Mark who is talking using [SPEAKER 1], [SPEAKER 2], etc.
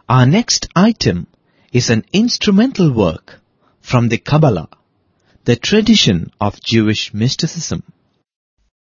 [SPEAKER 1] Our next item is an instrumental work from the Kabbalah, the tradition of Jewish mysticism.